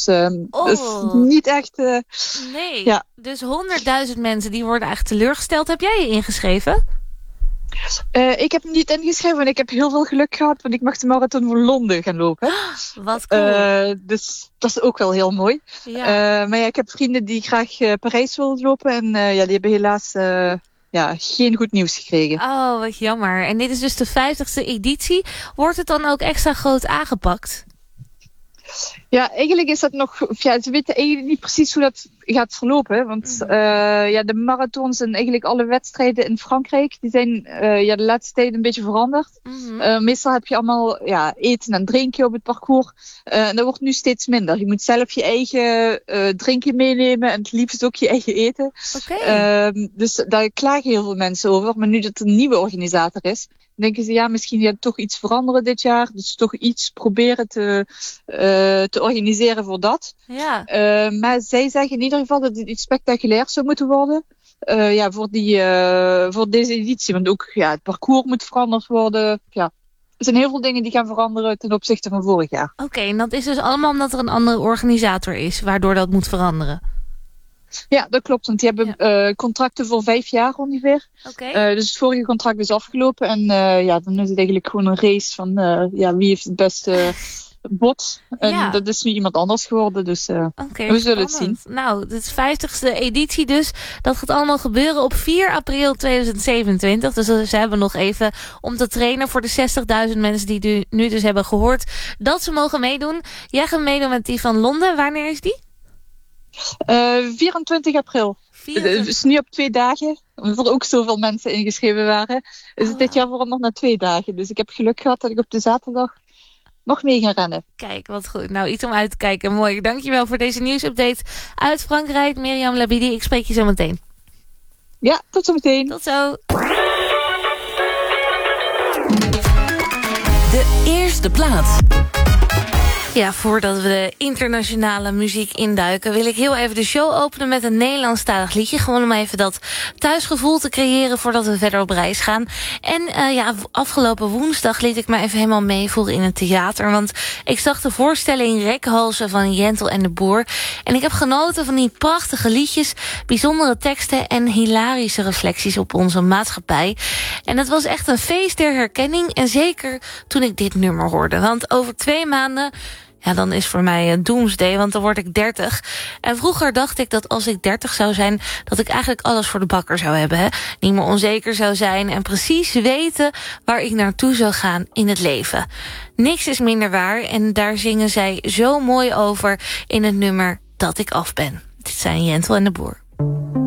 dat is niet echt... nee, ja. Dus 100.000 mensen die worden eigenlijk teleurgesteld. Heb jij je ingeschreven? Ik heb me niet ingeschreven en ik heb heel veel geluk gehad, want ik mag de marathon van Londen gaan lopen. Wat cool. Dus dat is ook wel heel mooi. Ja. Maar ja, ik heb vrienden die graag Parijs willen lopen en die hebben helaas geen goed nieuws gekregen. Oh, wat jammer. En dit is dus de 50ste editie. Wordt het dan ook extra groot aangepakt? Ja, eigenlijk is dat nog... Ja, ze weten eigenlijk niet precies hoe dat gaat verlopen. Want de marathons en eigenlijk alle wedstrijden in Frankrijk... die zijn de laatste tijd een beetje veranderd. Meestal heb je allemaal eten en drinken op het parcours. En dat wordt nu steeds minder. Je moet zelf je eigen drinken meenemen... en het liefst ook je eigen eten. Okay. Dus daar klagen heel veel mensen over. Maar nu dat er een nieuwe organisator is... denken ze, misschien gaat toch iets veranderen dit jaar. Dus toch iets proberen te organiseren voor dat. Ja. Maar zij zeggen in ieder geval dat het iets spectaculairs zou moeten worden. Voor deze editie. Want ook het parcours moet veranderd worden. Ja. Er zijn heel veel dingen die gaan veranderen ten opzichte van vorig jaar. Oké, en dat is dus allemaal omdat er een andere organisator is, waardoor dat moet veranderen. Ja, dat klopt. Want die hebben contracten voor 5 jaar ongeveer. Okay. Dus het vorige contract is afgelopen. En dan is het eigenlijk gewoon een race van wie heeft het beste bod. En dat is nu iemand anders geworden. Dus we zullen het zien. Nou, het is 50ste editie dus. Dat gaat allemaal gebeuren op 4 april 2027. Dus ze hebben nog even om te trainen voor de 60.000 mensen die nu dus hebben gehoord dat ze mogen meedoen. Jij gaat meedoen met die van Londen. Wanneer is die? 24 april. Het is nu op 2 dagen. Omdat er ook zoveel mensen ingeschreven waren. Is het dit jaar veranderd naar 2 dagen. Dus ik heb geluk gehad dat ik op de zaterdag nog mee ga rennen. Kijk, wat goed. Nou, iets om uit te kijken. Mooi. Dankjewel voor deze nieuwsupdate uit Frankrijk. Mirjam Labidi, ik spreek je zo meteen. Ja, tot zo meteen. Tot zo. De eerste plaats. Ja, voordat we de internationale muziek induiken... wil ik heel even de show openen met een Nederlandstalig liedje. Gewoon om even dat thuisgevoel te creëren voordat we verder op reis gaan. En afgelopen woensdag liet ik me even helemaal meevoeren in het theater. Want ik zag de voorstelling Rekhalzen van Jentel en de Boer. En ik heb genoten van die prachtige liedjes... bijzondere teksten en hilarische reflecties op onze maatschappij. En het was echt een feest der herkenning. En zeker toen ik dit nummer hoorde. Want over 2 maanden... ja, dan is voor mij doomsday, want dan word ik 30. En vroeger dacht ik dat als ik 30 zou zijn... dat ik eigenlijk alles voor de bakker zou hebben. Hè? Niet meer onzeker zou zijn en precies weten... waar ik naartoe zou gaan in het leven. Niks is minder waar en daar zingen zij zo mooi over... in het nummer Dat ik af ben. Dit zijn Jentel en de Boer.